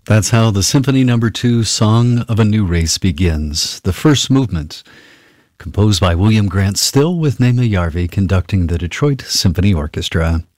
That's how the Symphony Number 2 Song of a New Race begins. The first movement, composed by William Grant Still with Nema Järvi conducting the Detroit Symphony Orchestra.